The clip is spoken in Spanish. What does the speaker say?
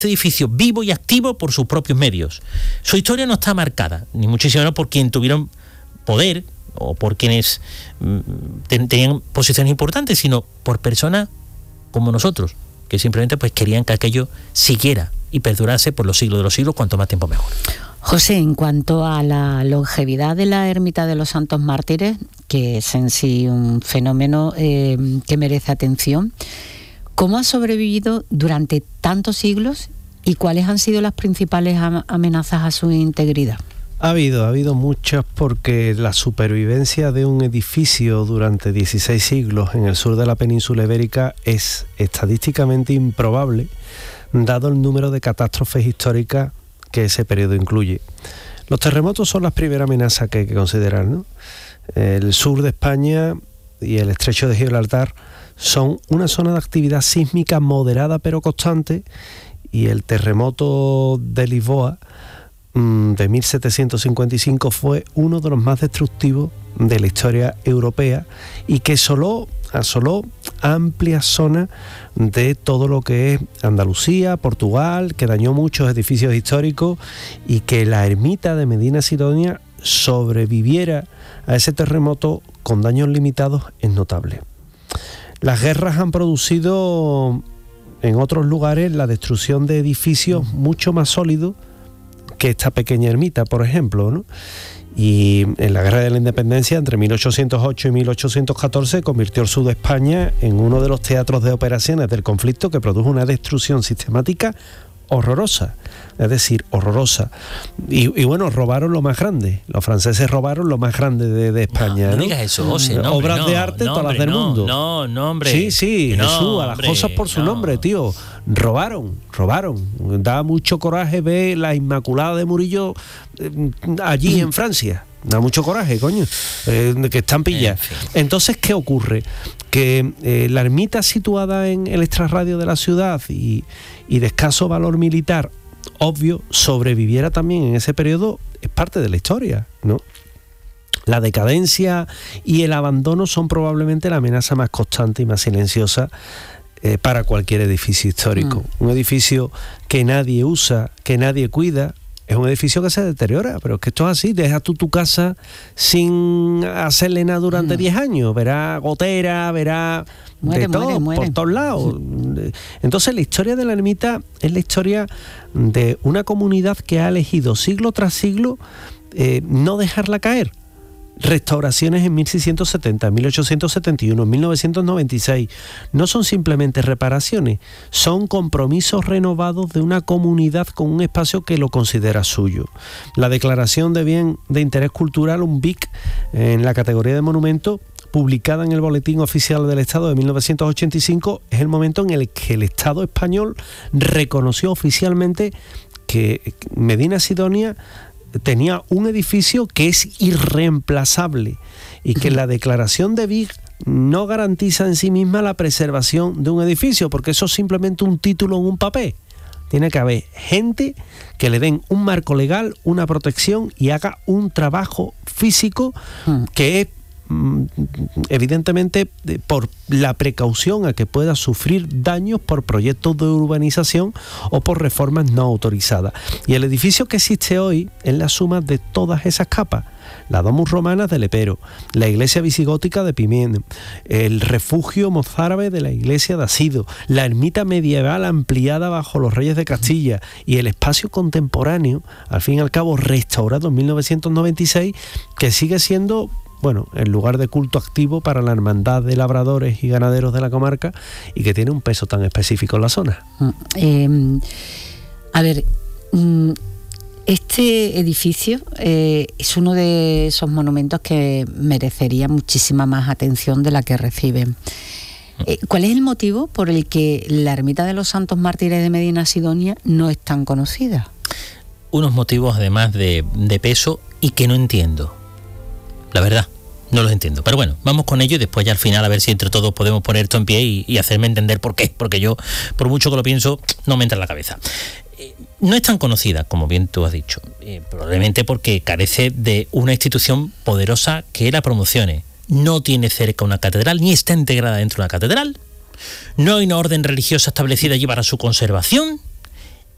edificio vivo y activo por sus propios medios. Su historia no está marcada, ni muchísimo menos por quien tuvieron poder o por quienes tenían posiciones importantes, sino por personas como nosotros, que simplemente pues querían que aquello siguiera y perdurase por los siglos de los siglos, cuanto más tiempo mejor. José, en cuanto a la longevidad de la ermita de los Santos Mártires, que es en sí un fenómeno que merece atención, ¿cómo ha sobrevivido durante tantos siglos y cuáles han sido las principales amenazas a su integridad? Ha habido muchas, porque la supervivencia de un edificio durante 16 siglos en el sur de la península ibérica es estadísticamente improbable, dado el número de catástrofes históricas que ese periodo incluye. Los terremotos son la primera amenaza que hay que considerar, ¿no? El sur de España y el estrecho de Gibraltar son una zona de actividad sísmica moderada pero constante, y el terremoto de Lisboa de 1755 fue uno de los más destructivos de la historia europea y que asoló amplias zonas de todo lo que es Andalucía, Portugal, que dañó muchos edificios históricos, y que la ermita de Medina Sidonia sobreviviera a ese terremoto con daños limitados es notable. Las guerras han producido en otros lugares la destrucción de edificios mucho más sólidos que esta pequeña ermita, por ejemplo, ¿no? Y en la Guerra de la Independencia, entre 1808 y 1814, convirtió el sur de España en uno de los teatros de operaciones del conflicto, que produjo una destrucción sistemática horrorosa, es decir, horrorosa. Y bueno, robaron lo más grande. Los franceses robaron lo más grande de España, ¿no? No digas eso, José. No, obras de arte, todas las del mundo. No, hombre. Sí, no, Jesús, a las cosas por su nombre, tío. Robaron. Da mucho coraje ver la Inmaculada de Murillo allí en Francia. Da mucho coraje, coño, que están pilladas. Entonces, ¿qué ocurre? Que la ermita situada en el extrarradio de la ciudad y de escaso valor militar, obvio, sobreviviera también en ese periodo, es parte de la historia, ¿no? La decadencia y el abandono son probablemente la amenaza más constante y más silenciosa para cualquier edificio histórico. Un edificio que nadie usa, que nadie cuida, es un edificio que se deteriora, pero es que esto es así. Deja tú tu casa sin hacerle nada durante 10 años, verá gotera, verá muere. Por todos lados. Entonces la historia de la ermita es la historia de una comunidad que ha elegido siglo tras siglo no dejarla caer. Restauraciones en 1670, 1871, 1996. No son simplemente reparaciones, son compromisos renovados de una comunidad con un espacio que lo considera suyo. La declaración de bien de interés cultural, un BIC, en la categoría de monumento, publicada en el Boletín Oficial del Estado de 1985, es el momento en el que el Estado español reconoció oficialmente que Medina Sidonia tenía un edificio que es irreemplazable y que la declaración de Vic no garantiza en sí misma la preservación de un edificio, porque eso es simplemente un título en un papel. Tiene que haber gente que le den un marco legal, una protección y haga un trabajo físico que es evidentemente por la precaución a que pueda sufrir daños por proyectos de urbanización o por reformas no autorizadas. Y el edificio que existe hoy es la suma de todas esas capas: la domus romana de Lepero, la iglesia visigótica de Pimien, el refugio mozárabe de la iglesia de Asido, la ermita medieval ampliada bajo los reyes de Castilla y el espacio contemporáneo, al fin y al cabo restaurado en 1996, que sigue siendo, bueno, el lugar de culto activo para la hermandad de labradores y ganaderos de la comarca, y que tiene un peso tan específico en la zona. Este edificio es uno de esos monumentos que merecería muchísima más atención de la que reciben. ¿Cuál es el motivo por el que la ermita de los Santos Mártires de Medina Sidonia no es tan conocida? Unos motivos además de peso y que no entiendo. La verdad, no los entiendo. Pero bueno, vamos con ello y después ya al final a ver si entre todos podemos poner esto en pie y hacerme entender por qué. Porque yo, por mucho que lo pienso, no me entra en la cabeza. No es tan conocida, como bien tú has dicho, probablemente porque carece de una institución poderosa que la promocione. No tiene cerca una catedral, ni está integrada dentro de una catedral. No hay una orden religiosa establecida allí para su conservación.